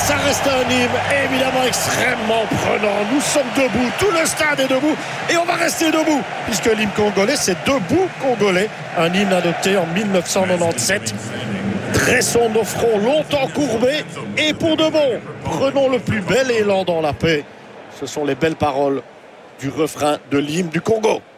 ça reste un hymne évidemment extrêmement prenant. Nous sommes debout, tout le stade est debout et on va rester debout puisque l'hymne congolais, c'est Debout Congolais, un hymne adopté en 1997. Dressons nos fronts longtemps courbés et pour de bon, prenons le plus bel élan dans la paix. Ce sont les belles paroles du refrain de l'hymne du Congo.